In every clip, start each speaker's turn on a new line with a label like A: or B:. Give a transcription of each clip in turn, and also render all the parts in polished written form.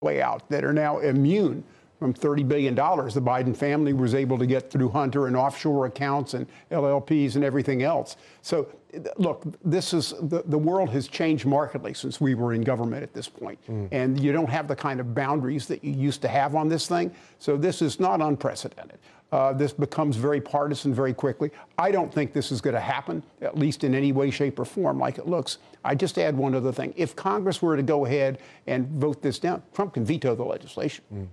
A: way out that are now immune from $30 billion the Biden family was able to get through Hunter and offshore accounts and LLPs and everything else. So, look, this is the world has changed markedly since we were in government at this point. And you don't have the kind of boundaries that you used to have on this thing. So this is not unprecedented. This becomes very partisan very quickly. I don't think this is going to happen, at least in any way, shape, or form, like it looks. I just add one other thing. If Congress were to go ahead and vote this down, Trump can veto the legislation.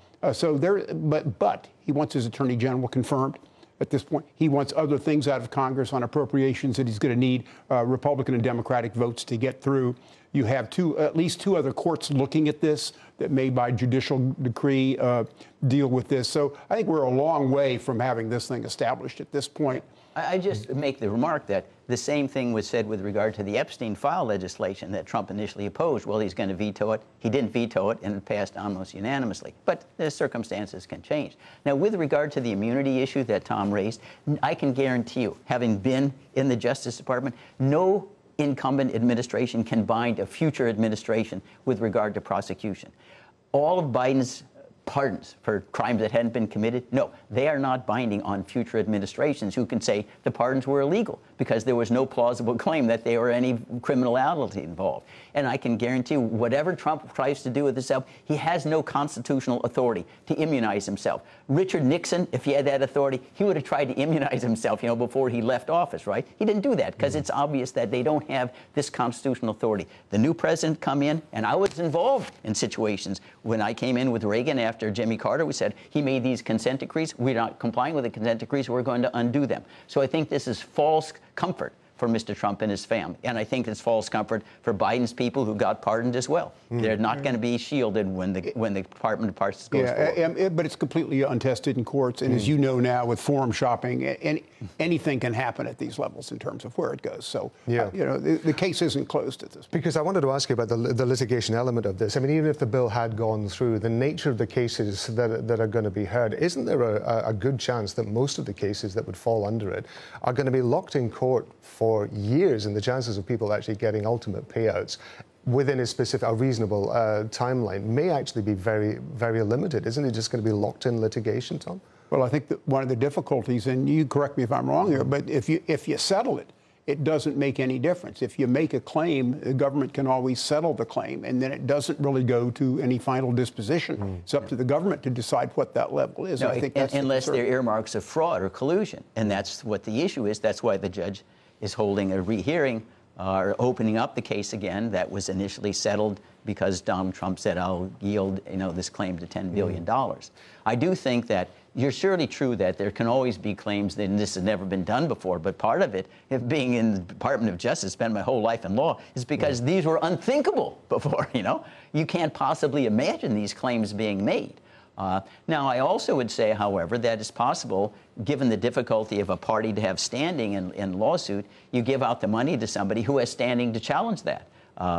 A: But he wants his attorney general confirmed at this point. He wants other things out of Congress on appropriations that he's going to need Republican and Democratic votes to get through. You have at least two other courts looking at this that may, by judicial decree, deal with this. So I think we're a long way from having this thing established at this point.
B: I just make the remark that the same thing was said with regard to the Epstein file legislation that Trump initially opposed. Well, he's going to veto it. He didn't veto it, and it passed almost unanimously. But the circumstances can change. Now, with regard to the immunity issue that Tom raised, I can guarantee you, having been in the Justice Department, no incumbent administration can bind a future administration with regard to prosecution. All of Biden's pardons for crimes that hadn't been committed, no, they are not binding on future administrations who can say the pardons were illegal because there was no plausible claim that there were any criminality involved. And I can guarantee you, whatever Trump tries to do with himself, he has no constitutional authority to immunize himself. Richard Nixon, if he had that authority, he would have tried to immunize himself, before he left office, right? He didn't do that because it's obvious that they don't have this constitutional authority. The new president come in, and I was involved in situations when I came in with Reagan after Jimmy Carter. We said he made these consent decrees. We're not complying with the consent decrees. We're going to undo them. So I think this is false comfort for Mr. Trump and his family. And I think it's false comfort for Biden's people who got pardoned as well. They're not going to be shielded when the Department of Justice goes forward.
A: But it's completely untested in courts. And as you know now, with forum shopping, anything can happen at these levels in terms of where it goes. So, the case isn't closed at this point.
C: Because I wanted to ask you about the litigation element of this. I mean, even if the bill had gone through, the nature of the cases that are going to be heard, isn't there a good chance that most of the cases that would fall under it are going to be locked in court for years, and the chances of people actually getting ultimate payouts within a reasonable timeline may actually be very, very limited? Isn't it just going to be locked in litigation, Tom?
A: Well, I think that one of the difficulties, and you correct me if I'm wrong here, but if you settle it, it doesn't make any difference. If you make a claim, the government can always settle the claim, and then it doesn't really go to any final disposition. It's up to the government to decide what that level is.
B: No,
A: I think that's
B: unless there are earmarks of fraud or collusion, and that's what the issue is. That's why the judge is holding a rehearing or opening up the case again that was initially settled because Donald Trump said, I'll yield this claim to $10 billion. I do think that you're surely true that there can always be claims that this has never been done before, but part of it, if being in the Department of Justice, spent my whole life in law, is because these were unthinkable before, You can't possibly imagine these claims being made. Now, I also would say, however, that it's possible, given the difficulty of a party to have standing in lawsuit, you give out the money to somebody who has standing to challenge that.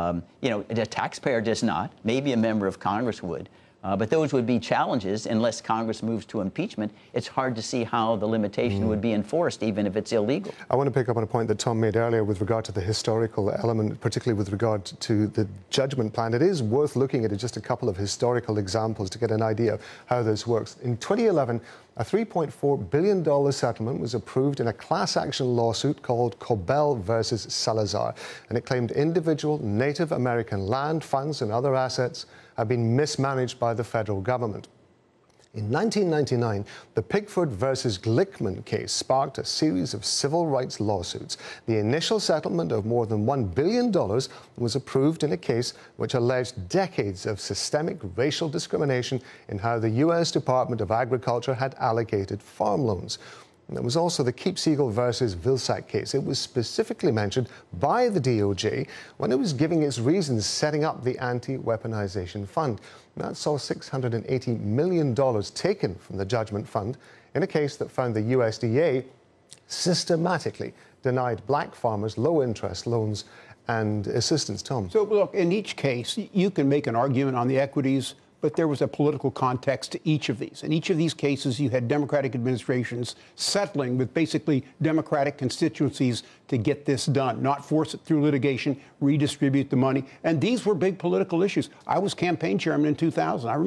B: The taxpayer does not. Maybe a member of Congress would. But those would be challenges unless Congress moves to impeachment. It's hard to see how the limitation would be enforced, even if it's illegal.
C: I want to pick up on a point that Tom made earlier with regard to the historical element, particularly with regard to the judgment plan. It is worth looking at just a couple of historical examples to get an idea of how this works. In 2011, a $3.4 billion settlement was approved in a class action lawsuit called Cobell versus Salazar, and it claimed individual Native American land, funds, and other assets have been mismanaged by the federal government. In 1999, the Pickford versus Glickman case sparked a series of civil rights lawsuits. The initial settlement of more than $1 billion was approved in a case which alleged decades of systemic racial discrimination in how the U.S. Department of Agriculture had allocated farm loans. And there was also the Keepsiegel versus Vilsack case. It was specifically mentioned by the DOJ when it was giving its reasons setting up the Anti-Weaponization Fund. And that saw $680 million taken from the judgment fund in a case that found the USDA systematically denied black farmers low-interest loans and assistance. Tom?
A: So, look, in each case, you can make an argument on the equities, but there was a political context to each of these. In each of these cases, you had Democratic administrations settling with basically Democratic constituencies to get this done, not force it through litigation, redistribute the money. And these were big political issues. I was campaign chairman in 2000. I remember